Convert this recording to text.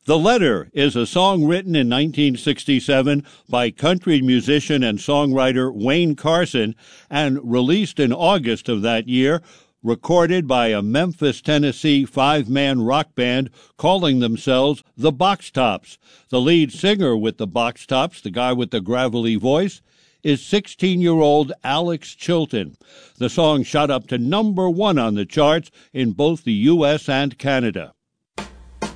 The Letter is a song written in 1967 by country musician and songwriter Wayne Carson and released in August of that year, recorded by a Memphis, Tennessee five-man rock band calling themselves the Box Tops. The lead singer with the Box Tops, the guy with the gravelly voice, is 16-year-old Alex Chilton. The song shot up to number 1 on the charts in both the U.S. and Canada.